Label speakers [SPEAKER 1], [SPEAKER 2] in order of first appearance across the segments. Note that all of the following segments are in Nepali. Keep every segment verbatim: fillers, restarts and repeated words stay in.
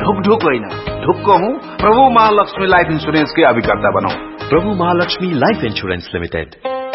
[SPEAKER 1] ढुक ढुक होइन, ढुक्क हूँ। प्रभु महालक्ष्मी लाइफ इंश्योरेंस के अभिकर्ता बनौं।
[SPEAKER 2] प्रभु महालक्ष्मी लाइफ इंश्योरेंस लिमिटेड।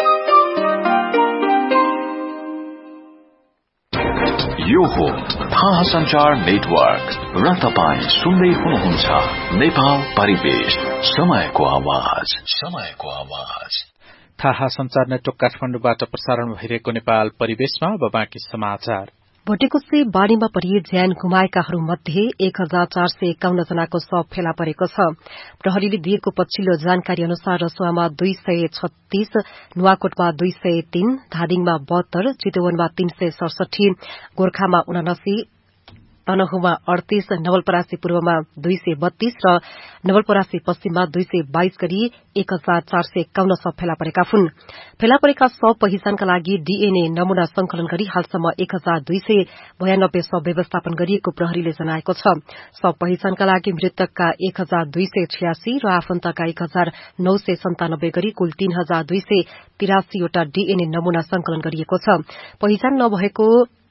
[SPEAKER 3] यो हो थाहा संचार नेटवर्क र तपाईं सुन्दै हुनुहुन्छ नेपाल परिवेश, समयको आवाज, समयको आवाज।
[SPEAKER 4] थाहा संचार नेटवर्क काठमाडौँबाट प्रसारण भइरहेको नेपाल परिवेशमा अब बाँकी समाचार।
[SPEAKER 5] भोटेकोसे बाढ़ीमा परि ज्यान गुमाएकाहरू मध्ये एक हजार चार सय एकाउन्न जनाको शव फेला परेको छ। प्रहरीले दिएको पछिल्लो जानकारी अनुसार रसुवामा दुई सय छत्तीस, नुवाकोटमा दुई सय तीन, धादिङमा बहत्तर, चितवनमा तीन सय सडसठी, गोर्खामा उनासी, तनहुमा अडतीस, नवलपरासी पूर्वमा दुई सय बत्तीस र नवलपरासी पश्चिममा दुई सय बाइस गरी एक हजार चार सय एकाउन्न शव फेला परेका हुन्। फेला परेका शव पहिचानका लागि डीएनए नमूना संकलन गरी हालसम्म एक हजार दुई सय बयानब्बे शव व्यवस्थापन गरिएको प्रहरीले जनाएको छ। शव पहिचानका लागि मृतकका एक हजार दुई सय छियासी र आफन्तका एक हजार नौ सय सन्तानब्बे गरी कुल तीन हजार दुई सय तिरासीवटा डीएनए नमूना संकलन गरिएको छ। पहिचान नभएको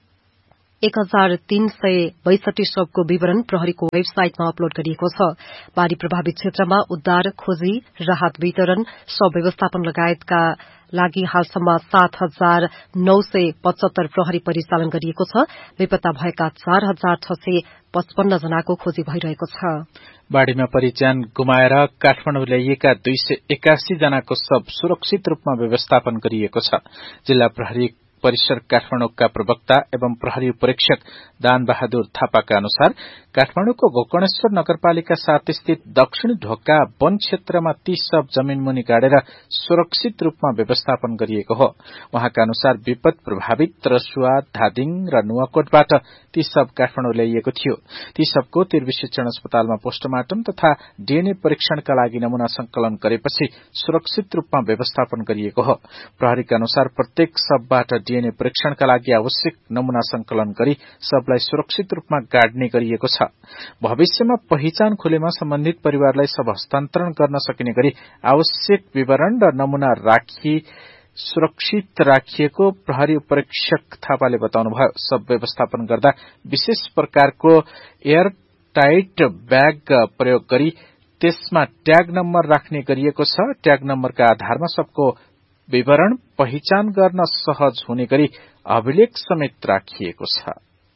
[SPEAKER 5] एक हजार तीन सय बैसठी शवको विवरण प्रहरीको वेबसाइटमा अपलोड गरिएको छ। बाढ़ी प्रभावित क्षेत्रमा उद्धार, खोजी, राहत वितरण, शव व्यवस्थापन लगायतका लागि हालसम्म सात हजार नौ सय पचहत्तर प्रहरी परिचालन गरिएको छ। बेपत्ता भएका चार हजार छ सय पचपन्न जनाको खोजी भइरहेको छ।
[SPEAKER 4] बाढ़ीमा परिज्यान गुमाएर काठमाडौँ ल्याइएका दुई सय एकासी जनाको शव सुरक्षित रूपमा व्यवस्थापन गरिएको छ। जिल्ला प्रहरी परिसर काठमाडौँका प्रवक्ता एवं प्रहरी परीक्षक दान बहादुर थापाका अनुसार काठमाडौँको गोकर्णेश्वर नगरपालिका सात स्थित दक्षिणी ढोका वन क्षेत्रमा ती शव जमीन मुनि गाडेर सुरक्षित रूपमा व्यवस्थापन गरिएको हो। उहाँका अनुसार विपद प्रभावित रसुवा, धादिङ र नुवाकोटबाट ती शव काठमाडौँ ल्याइएको थियो। ती शवको तिरविशिक्षण अस्पतालमा पोस्टमार्टम तथा डीएनए परीक्षणका लागि नमूना संकलन गरेपछि सुरक्षित रूपमा व्यवस्थापन गरिएको हो। प्रहरीका अनुसार प्रत्येक शवबाट डीएनए परीक्षणका लागि आवश्यक नमूना संकलन गरी शवलाई सुरक्षित रूपमा गाड्ने गरिएको छ। भविष्यमा पहिचान खुलेमा सम्बन्धित परिवारलाई शव हस्तान्तरण गर्न सकिने गरी आवश्यक विवरण र नमूना राखी सुरक्षित राखिएको प्रहरी परीक्षक थापाले बताउनुभयो। शव व्यवस्थापन गर्दा विशेष प्रकारको एयर टाइट ब्याग प्रयोग गरी त्यसमा ट्याग नम्बर राख्ने गरिएको छ। ट्याग नम्बरका आधारमा शवको विवरण पहिचान गर्न सहज हुने गरी अभिलेख समेत राखिएको छ।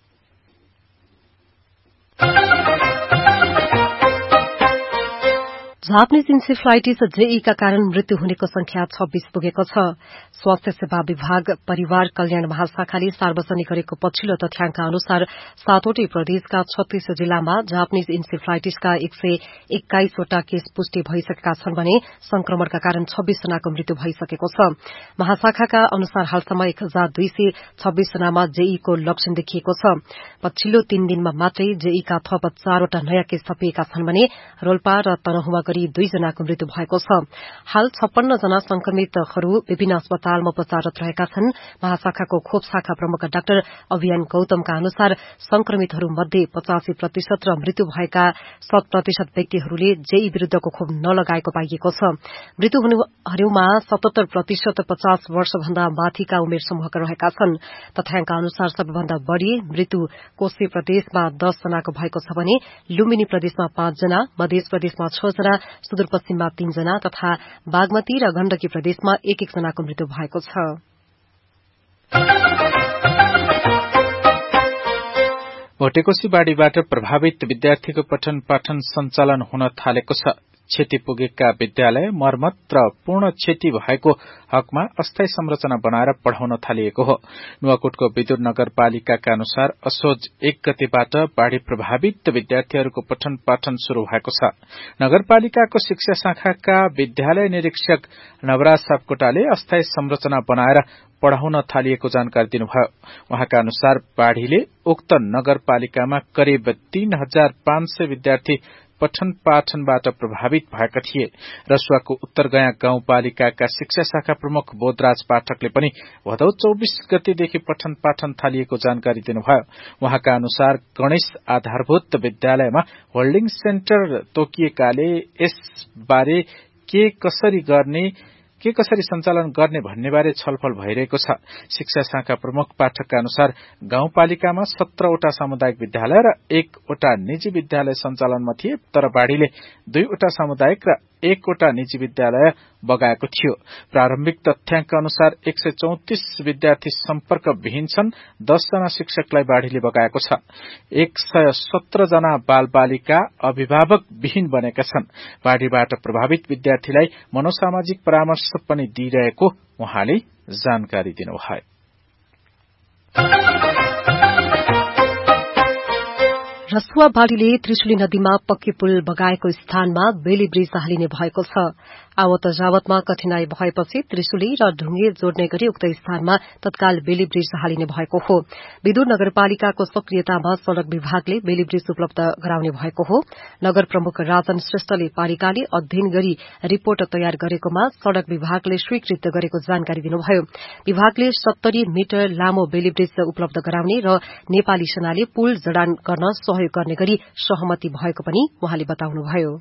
[SPEAKER 5] जापानीज इन्सेफ्लाइटिस जेईका कारण मृत्यु हुनेको संख्या छब्बीस पुगेको छ। स्वास्थ्य सेवा विभाग परिवार कल्याण महाशाखाले सार्वजनिक गरेको पछिल्लो तथ्याङ्क अनुसार सातवटै प्रदेशका छत्तीस जिल्लामा जापानीज इन्सेफ्लाइटिसका एक सय एक्काइसवटा केस पुष्टि भइसकेका छन् भने संक्रमणका कारण छब्बीस जनाको मृत्यु भइसकेको छ। महाशाखाका अनुसार हालसम्म एक हजार दुई सय छब्बीस जनामा जेईको लक्षण देखिएको छ। पछिल्लो तीन दिनमा मात्रै जेईका थप चारवटा नयाँ केस थपिएका छन् भने रोल्पा र तनहुमा गरी दुई जनाको मृत्यु भएको छ। हाल छप्पन्न जना संक्रमितहरू विभिन्न अस्पतालमा उपचाररत रहेका छन्। महाशाखाको खोप शाखा प्रमुख डाक्टर अभियान गौतमका अनुसार संक्रमितहरू मध्ये पचासी प्रतिशत र मृत्यु भएका शत प्रतिशत व्यक्तिहरूले जेई विरूद्धको खोप नलगाएको पाइएको छ। मृत्यु हुनेहरूमा सतहत्तर प्रतिशत पचास वर्षभन्दा माथिका उमेर समूहका रहेका छन्। तथ्याङ्क अनुसार सबैभन्दा बढ़ी मृत्यु कोशी प्रदेशमा दस जनाको भएको छ भने लुम्बिनी प्रदेशमा पाँच जना, मध्य प्रदेशमा छ जना, सुदूरपश्चिममा तीन जना तथा बागमती र गण्डकी प्रदेशमा एक एक जनाको मृत्यु भएको छ।
[SPEAKER 4] भोटेकोशी बाढ़ीबाट प्रभावित विद्यार्थीको पठन पाठन सञ्चालन हुन थालेको छ। क्षति पुगेका विद्यालय मर्मत र पूर्ण क्षति भएको हकमा अस्थायी संरचना बनाएर पढ़ाउन थालिएको हो। नुवाकोटको विदुर नगरपालिकाका अनुसार असोज एक गतेबाट बाढ़ी प्रभावित विद्यार्थीहरूको पठन पाठन शुरू भएको छ। नगरपालिकाको शिक्षा शाखाका विद्यालय निरीक्षक नवराज सापकोटाले अस्थायी संरचना बनाएर पढ़ाउन थालिएको जानकारी दिनुभयो। उहाँका अनुसार बाढ़ीले उक्त नगरपालिकामा करिब तीन हजार पाँच सय विद्यार्थी पठन पाठनबाट प्रभावित भएका थिए। रसुवाको उत्तरगया गाउँपालिकाका शिक्षा शाखा प्रमुख बोधराज पाठकले पनि भदौ चौबीस गतेदेखि पठन पाठन थालिएको जानकारी दिनुभयो। उहाँका अनुसार गणेश आधारभूत विद्यालयमा होल्डिङ सेन्टर तोकिएकाले यसबारे के कसरी गर्ने के कसरी सञ्चालन गर्ने भन्नेबारे छलफल भइरहेको छ। शिक्षा शाखा प्रमुख पाठकका अनुसार गाउँपालिकामा सत्रवटा सामुदायिक विद्यालय र एकवटा निजी विद्यालय सञ्चालनमा थिए, तर बाढ़ीले दुईवटा सामुदायिक र एकवटा निजी विद्यालय बगाएको थियो। प्रारम्भिक तथ्याङ्क अनुसार एक सय चौतिस विद्यार्थी सम्पर्कविहीन छन्, दसजना शिक्षकलाई बाढ़ीले बगाएको छ। एक सय सत्र जना बाल बालिका अभिभावक विहीन बनेका छन्। बाढ़ीबाट प्रभावित विद्यार्थीलाई मनोसामाजिक परामर्श पनि दिइरहेको उहाँले जानकारी दिनुभयो।
[SPEAKER 5] रसुवा बाढ़ीले त्रिशुली नदीमा पक्की पुल बगाएको स्थानमा बेली ब्रिज हालिने भएको छ। आवत जावतमा कठिनाई भएपछि त्रिशुली र ढुङ्गे जोड्ने गरी उक्त स्थानमा तत्काल बेली ब्रिज हालिने भएको हो। विदुर नगरपालिकाको सक्रियतामा सड़क विभागले बेली ब्रिज उपलब्ध गराउने भएको हो। नगर प्रमुख राजन श्रेष्ठले पालिकाले अध्ययन गरी रिपोर्ट तयार गरेकोमा सड़क विभागले स्वीकृत गरेको जानकारी दिनुभयो। विभागले सत्तरी मिटर लामो बेली ब्रिज उपलब्ध गराउने र नेपाली सेनाले पुल जडान गर्न सहयोग गर्ने गरी सहमति भएको पनि उहाँले बताउनुभयो।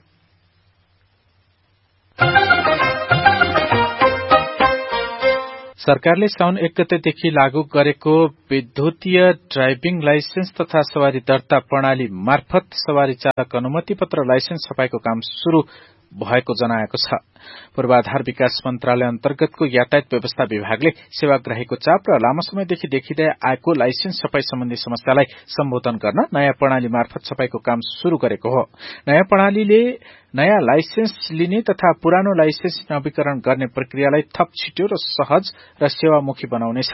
[SPEAKER 4] सरकारले साउन एक गतेदेखि लागू गरेको विद्युतीय ड्राइभिङ लाइसेन्स तथा सवारी दर्ता प्रणाली मार्फत सवारी चालक अनुमति पत्र लाइसेन्स छपाईको काम शुरू भएको जनाएको छ। पूर्वाधार विकास मन्त्रालय अन्तर्गतको यातायात व्यवस्था विभागले सेवाग्राहीको चाप र लामो समयदेखि देखिँदै आएको लाइसेन्स छपाई सम्बन्धी समस्यालाई सम्बोधन गर्न नयाँ प्रणाली मार्फत छपाईको काम शुरू गरेको हो। नयाँ प्रणालीले नयाँ लाइसेन्स लिने तथा पुरानो लाइसेन्स नवीकरण गर्ने प्रक्रियालाई थप छिटो र सहज र सेवामुखी बनाउनेछ।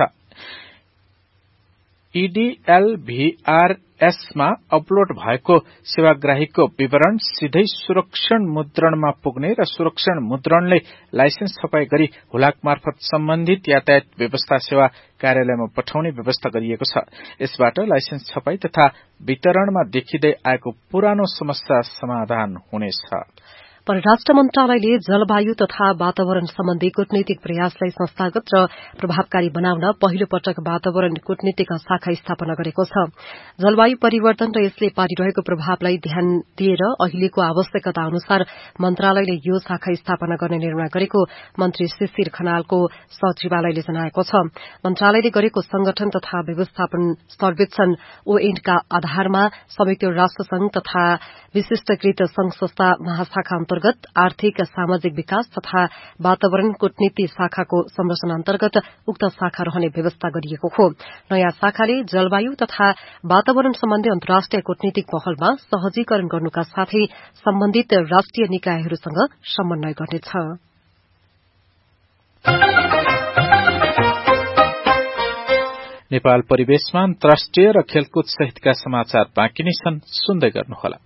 [SPEAKER 4] ईडीएलभीआरएसमा अपलोड भएको सेवाग्राहीको विवरण सिधै सुरक्षण मुद्रणमा पुग्ने र सुरक्षण मुद्रणले लाइसेन्स छपाई गरी हुलाक मार्फत सम्बन्धित यातायात व्यवस्था सेवा कार्यालयमा पठाउने व्यवस्था गरिएको छ। यसबाट लाइसेन्स छपाई तथा वितरणमा देखिँदै आएको पुरानो समस्या समाधान हुनेछ।
[SPEAKER 5] परराष्ट्र मन्त्रालयले जलवायु तथा वातावरण सम्बन्धी कूटनीतिक प्रयासलाई संस्थागत र प्रभावकारी बनाउन पहिलो पटक वातावरण कूटनीतिक शाखा स्थापना गरेको छ। जलवायु परिवर्तन र यसले पारिरहेको प्रभावलाई ध्यान दिएर अहिलेको आवश्यकता अनुसार मन्त्रालयले यो शाखा स्थापना गर्ने निर्णय गरेको मन्त्री शिशिर खनालको सचिवालयले जनाएको छ। मन्त्रालयले गरेको संगठन तथा व्यवस्थापन सर्वेक्षण ओएन्डका आधारमा संयुक्त राष्ट्र संघ तथा विशिष्टकृत संघ संस्था महाशाखा अन्तर्गत आर्थिक सामाजिक विकास तथा वातावरण कूटनीति शाखाको संरचना अन्तर्गत उक्त शाखा रहने व्यवस्था गरिएको हो। नयाँ शाखाले जलवायु तथा वातावरण सम्बन्धी अन्तर्राष्ट्रिय कूटनीतिक पहलमा सहजीकरण गर्नुका साथै सम्बन्धित राष्ट्रिय निकायहरूसँग समन्वय गर्नेछ।
[SPEAKER 4] नेपाल परिवेशमा अन्तर्राष्ट्रिय र खेलकुद सहितका समाचार बाँकी नै छन्, सुन्दै गर्नुहोला।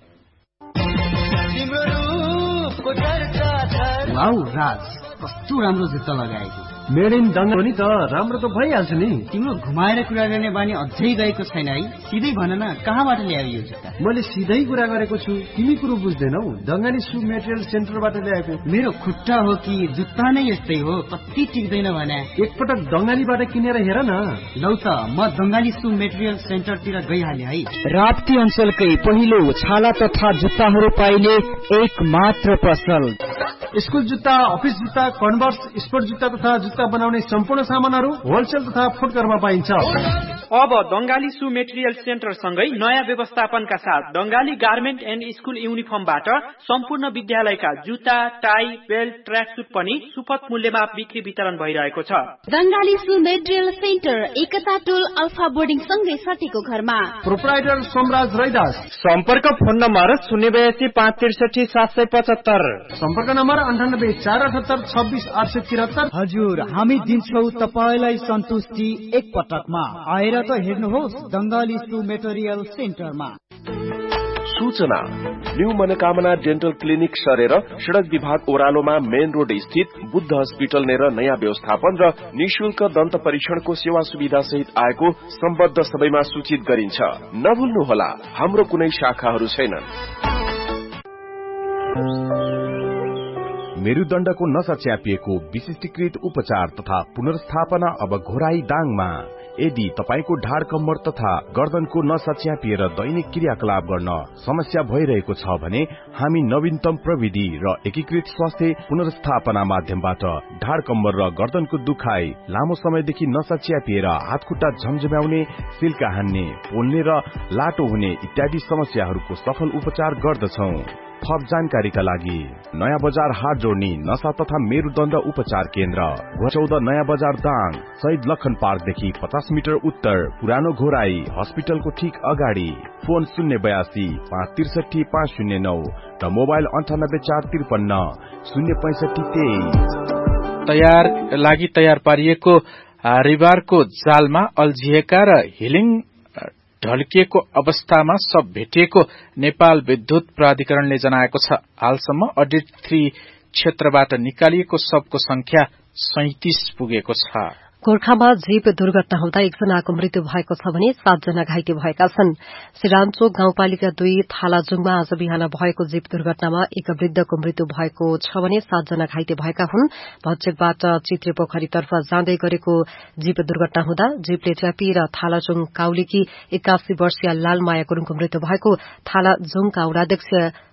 [SPEAKER 6] वाउ राज, कस्तो राम्रो जुत्ता लगाएको।
[SPEAKER 7] मेड इन दङ्गा हो नि त, राम्रो त भइहाल्छ नि।
[SPEAKER 6] तिम्रो घुमाएर कुरा गर्ने बानी अझै गएको छैन है। सिधै भन न, कहाँबाट ल्यायो यो जुत्ता?
[SPEAKER 7] मैले सिधै कुरा गरेको छु, तिमी कुरो बुझ्दैनौ। दङ्गाली सु मेटेरियल सेन्टरबाट ल्याएको।
[SPEAKER 6] मेरो खुट्टा हो कि जुत्ता नै यस्तै हो, कति टिक्दैन भने।
[SPEAKER 7] एकपटक दङ्गालीबाट किनेर हेर न।
[SPEAKER 6] लौ त, म दङ्गाली सु मेटेरियल सेन्टरतिर गइहाले है।
[SPEAKER 8] राप्ती अञ्चलकै पहिलो छाला तथा जुत्ताहरू पाइने एक मात्र पसल।
[SPEAKER 7] स्कुल जुत्ता, अफिस जुत्ता, कन्भर्स, स्पोर्ट जुत्ता तथा जुत्ता बनाउने सम्पूर्ण सामानहरू होलसेल तथा फुटकरमा पाइन्छ।
[SPEAKER 9] अब दंगाली सु मेटेरियल सेन्टर सँगै नयाँ व्यवस्थापनका साथ दंगाली गार्मेन्ट एन्ड स्कुल युनिफर्मबाट सम्पूर्ण विद्यालयका जुत्ता, टाई, बेल्ट, ट्र्याक सुट पनि सुपथ मूल्यमा बिक्री वितरण भइरहेको छ।
[SPEAKER 10] दंगाली सु मेटेरियल सेन्टर एकता टोल अल्फा बोर्डिङ सँगै सतीको घरमा।
[SPEAKER 7] प्रोप्राइटर सोमराज रैदास।
[SPEAKER 8] सम्पर्क फोन नम्बर शून्य बयासी पाँच त्रिसठी सात सय पचहत्तर।
[SPEAKER 7] सम्पर्क नम्बर अन्ठानब्बे चार अठहत्तर छब्बिस आठ सय त्रिहत्तर।
[SPEAKER 8] हजुर, हामी दिन्छौ तपाईलाई सन्तुष्टि एक पटकमा। आएर त हेर्नुहोस् दंगाली सु मेटेरियल सेन्टरमा।
[SPEAKER 11] सूचना, न्यू मनोकामना डेन्टल क्लिनिक सरेर सड़क विभाग ओह्रालोमा मेन रोड स्थित बुद्ध हस्पिटल नेर नयाँ व्यवस्थापन र निशुल्क दन्त परीक्षणको सेवा सुविधा सहित आएको सम्बद्ध सबैमा सूचित गरिन्छ। नभुल्नुहोला, हाम्रो कुनै शाखाहरू छैनन्।
[SPEAKER 12] मेरुदण्डको नसा च्यापिएको विशिष्टीकृत उपचार तथा पुनर्स्थापना अब घोराई दाङमा। यदि तपाईको ढाड कम्मर तथा गर्दनको नसा च्यापिएर दैनिक क्रियाकलाप गर्न समस्या भइरहेको छ भने हामी नवीनतम प्रविधि र एकीकृत स्वास्थ्य पुनर्स्थापना माध्यमबाट ढाड कम्मर र गर्दनको दुखाइ, लामो समयदेखि नसा च्यापिएर हातखुट्टा झमझम्याउने, सिल्का हान्ने, पोल्ने र लाटो हुने इत्यादि समस्याहरूको सफल उपचार गर्दछौ। थप जानकारीका लागि नयाँ बजार हाट जोड्ने नशा तथा मेरुदण्ड उपचार केन्द्र, चौध नयाँ बजार दाङ, शहीद लखन पार्कदेखि पचास मिटर उत्तर, पुरानो घोराई हस्पिटलको ठीक अगाडि। फोन शून्य बयासी पाँच त्रिसठी पाँच शून्य नौ र मोबाइल अन्ठानब्बे चार त्रिपन्न शून्य पैंसठी तेइस।
[SPEAKER 4] तयार लागि तयार पारिएको रिबारको जालमा अल्झिएका र हिलिङ ढल्किएको अवस्थामा सब भेटिएको नेपाल विद्युत प्राधिकरणले जनाएको छ। हालसम्म अडिट थ्री क्षेत्रबाट निकालिएको सबको संख्या सैंतीस पुगेको छ।
[SPEAKER 5] गोर्खामा जीप दुर्घटना हुँदा एकजनाको मृत्यु भएको छ भने सातजना घाइते भएका छन्। सिरानचोक गाउँपालिका दुई थालाजुङमा आज बिहान भएको जीप दुर्घटनामा एक वृद्धको मृत्यु भएको छ भने सातजना घाइते भएका हुन्। भज्जेकबाट चित्रेपोखरीतर्फ जाँदै गरेको जीप दुर्घटना हुँदा जीपले च्यापिएर थालाजुङ काउलीकी एक्कासी वर्षीय लालमाया गुरूङको मृत्यु भएको थालाजुङका वडाध्यक्ष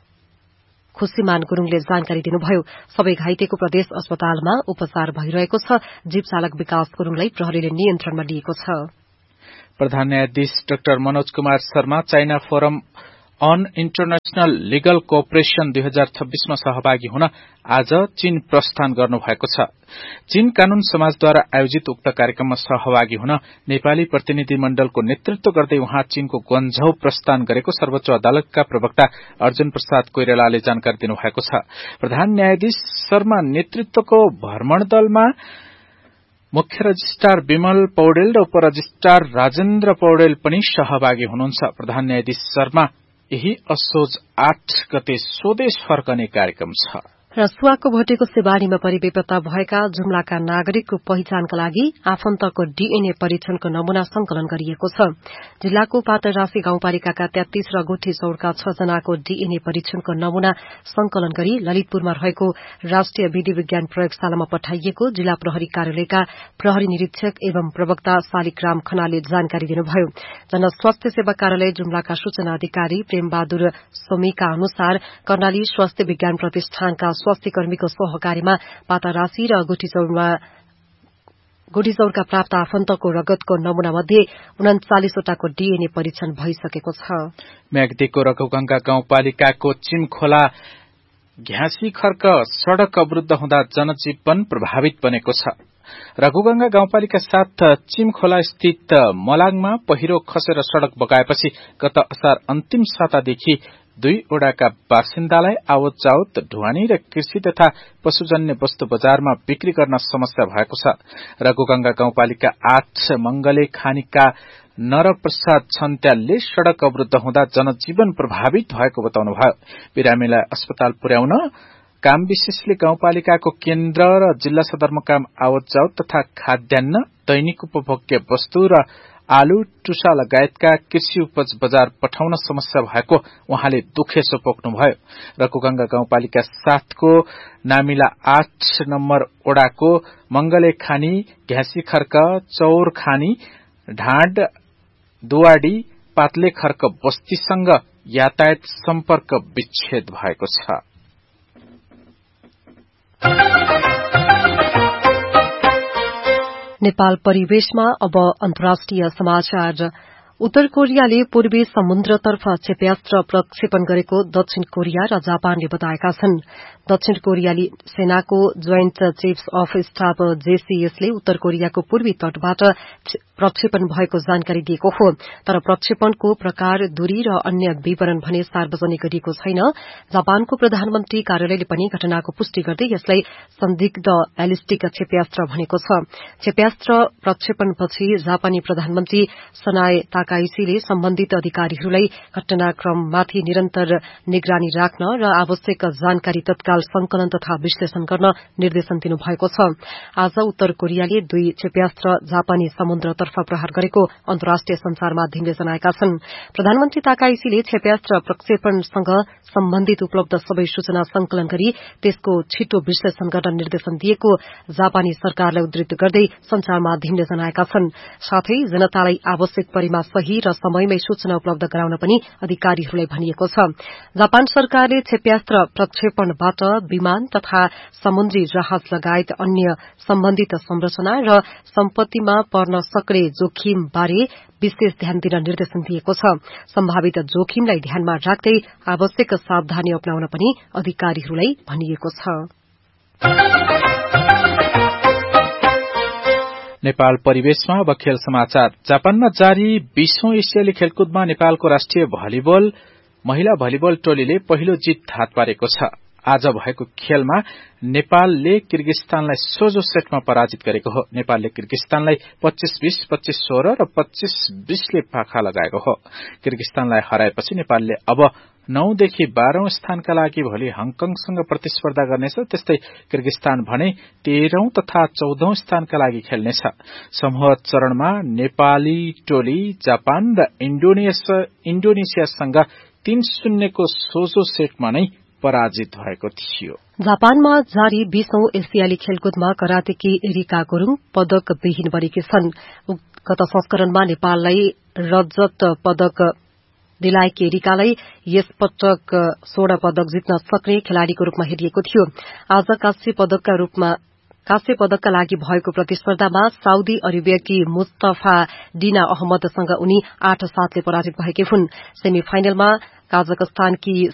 [SPEAKER 5] खुशीमान गुरूङले जानकारी दिनुभयो। सबै घाइतेको प्रदेश अस्पतालमा उपचार भइरहेको छ। जीप चालक विकास गुरूङलाई प्रहरीले नियन्त्रणमा लिएको छ।
[SPEAKER 4] प्रधान न्यायाधीश doctor Manoj Kumar Sharma China forum on international legal कोअपरेशन दुई हजार छब्बीसमा सहभागी हुन आज चीन प्रस्थान गर्नुभएको छ। चीन कानून समाजद्वारा आयोजित उक्त कार्यक्रममा सहभागी हुन नेपाली प्रतिनिधि मण्डलको नेतृत्व गर्दै उहाँ चीनको ग्वान्झौ प्रस्थान गरेको सर्वोच्च अदालतका प्रवक्ता अर्जुन प्रसाद कोइरालाले जानकारी दिनुभएको छ। प्रधान न्यायाधीश शर्मा नेतृत्वको भ्रमण दलमा मुख्य रजिस्ट्रार विमल पौडेल र उपरजिस्ट्रार राजेन्द्र पौडेल पनि सहभागी हुनुहुन्छ। प्रधान न्यायाधीश शर्मा यही असोज आठ गते स्वदेश फर्कने कार्यक्रम छ।
[SPEAKER 5] रसुवाको भोटेको सिवानीमा परि बेपत्ता भएका जुम्लाका नागरिकको पहिचानका लागि आफन्तको डीएनए परीक्षणको नमूना संकलन गरिएको छ। जिल्लाको पाटरासी गाउँपालिकाका तेत्तीस र गुठी चौरका छ जनाको डीएनए परीक्षणको नमूना संकलन गरी ललितपुरमा रहेको राष्ट्रिय विधि विज्ञान प्रयोगशालामा पठाइएको जिल्ला प्रहरी कार्यालयका प्रहरी निरीक्षक एवं प्रवक्ता शालिग्राम खनालले जानकारी दिनुभयो। जनस्वास्थ्य सेवा कार्यालय जुम्लाका सूचना अधिकारी प्रेमबहादुर सोमीका अनुसार कर्णाली स्वास्थ्य विज्ञान प्रतिष्ठानका स्वास्थ्य कर्मीको सहकारीमा पाटारासी र गुठीचौरमा गुठीचौरका प्राप्त आफन्तको रगतको नमूना मध्ये उन्चालिसवटाको डीएनए परीक्षण भइसकेको छ।
[SPEAKER 4] म्याग्दीको रघुगंगा गाउँपालिकाको चिमखोला घ्यासी खर्क सड़क अवरूद्ध हुँदा जनजीवन प्रभावित बनेको छ। रघुगंगा गाउँपालिका साथ चिमखोला स्थित मलाङमा पहिरो खसेर सड़क बगाएपछि गत असार अन्तिम सातादेखि दुई ओडाका बासिन्दालाई आवत जावत ढुवानी र कृषि तथा पशुजन्य वस्तु बजारमा बिक्री गर्न समस्या भएको छ। रघुगंगा गाउँपालिका आठ मंगले खानीका नरप्रसाद छन्त्यालले सड़क अवरूद्ध हुँदा जनजीवन प्रभावित भएको बताउनुभयो। बिरामीलाई अस्पताल पुर्याउन काम विशेषले गाउँपालिकाको केन्द्र र जिल्ला सदरमुकाम आवत जावत तथा खाद्यान्न, दैनिक उपभोग्य वस्तु र आलु, टुसा लगायतका कृषि उपज बजार पठाउन समस्या भएको उहाँले दुखेसो पोख्नुभयो। रघुगंगा गाउँपालिका सातको नामिला आठ नम्बर ओडाको मंगले खानी, घ्यासी खर्क, चौर खानी, ढाड, दुवाडी, पातले खर्क बस्तीसँग यातायात सम्पर्क विच्छेद भएको छ।
[SPEAKER 5] नेपाल परिवेशमा अब अन्तर्राष्ट्रिय समाचार। उत्तर कोरियाले पूर्वी समुद्रतर्फ क्षेप्यास्त्र प्रक्षेपण गरेको दक्षिण कोरिया र जापानले बताएका छन्। दक्षिण कोरियाली सेनाको जोइन्ट चीफ्स अफ स्टाफ जेसीएसले उत्तर कोरियाको पूर्वी तटबाट प्रक्षेपण भएको जानकारी दिएको हो, तर प्रक्षेपणको प्रकार, दूरी र अन्य विवरण भने सार्वजनिक गरिएको छैन। जापानको प्रधानमन्त्री कार्यालयले पनि घटनाको पुष्टि गर्दै यसलाई संदिग्ध ब्यालिस्टिक क्षेप्यास्त्र भनेको छ। क्षेप्यास्त्र प्रक्षेपणपछि जापानी प्रधानमन्त्री सनाए ताकाइसीले सम्बन्धित अधिकारीहरूलाई घटनाक्रममाथि निरन्तर निगरानी राख्न र आवश्यक जानकारी तत्काल संकलन तथा विश्लेषण गर्न निर्देशन दिनुभएको छ। आज उत्तर कोरियाले दुई क्षेप्यास्त्र जापानी समुद्रतर्फ प्रहार गरेको अन्तर्राष्ट्रिय संचार माध्यमले जनाएका छन्। प्रधानमन्त्री ताकाइसीले क्षेप्यास्त्र प्रक्षेपणसँग सम्बन्धित उपलब्ध सबै सूचना संकलन गरी त्यसको छिटो विश्लेषण गर्न निर्देशन दिएको जापानी सरकारलाई उद्धृत गर्दै संचार माध्यमले जनाएका छन्। साथै जनतालाई आवश्यक परेमा सही र समयमै सूचना उपलब्ध गराउन पनि अधिकारीहरूलाई भनिएको छ। जापान सरकारले क्षेप्यास्त्र प्रक्षेपणबाट विमान तथा समुद्री जहाज लगायत अन्य सम्बन्धित संरचना र सम्पत्तिमा पर्न सक्ने जोखिम बारे विशेष ध्यान दिन निर्देशन दिएको छ। सम्भावित जोखिमलाई ध्यानमा राख्दै आवश्यक सावधानी अपनाउन पनि अधिकारीहरूलाई भनिएको छ।
[SPEAKER 4] नेपाल परिवेशमा अब खेल समाचार। जापानमा जारी बीसौं एसियाली खेलकुदमा नेपालको राष्ट्रिय भलिबल महिला भलिबल टोलीले पहिलो जित हात पारेको छ। आज भएको खेलमा नेपालले किर्गिस्तानलाई सोझो सेटमा पराजित गरेको हो। नेपालले किर्गिस्तानलाई पच्चीस बीस, पच्चीस सोह्र र पच्चीस बीसले पाखा लगाएको हो। किर्गिस्तानलाई हराएपछि नेपालले अब नौदेखि बाह्रौं स्थानका लागि भोलि हङकङसँग प्रतिस्पर्धा गर्नेछ। त्यस्तै किर्गिस्तान भने तेह्रौं तथा चौधौं स्थानका लागि खेल्नेछ। समूह चरणमा नेपाली टोली जापान र इण्डोनेसियासँग तीन शून्यको सोझो सेटमा नै पराजित भएको थियो।
[SPEAKER 5] जापानमा जारी बीसौं एसियाली खेलकुदमा करातेकी एरिका गुरूङ पदक विहीन बनेकी छन्। गत संस्करणमा नेपाललाई रजत पदक दिलाएकी एरिकालाई यस पटक स्वर्ण पदक जित्न सक्ने खेलाड़ीको रूपमा हेरिएको थियो। आज काँस्य पदकका रूपमा काँस्य पदकका लागि भएको प्रतिस्पर्धामा साउदी अरेबियाकी मुस्तफा डिना अहमदसँग उनी आठ सातले पराजित भएकी हुन्। सेमी फाइनलमा काजाकस्तानकी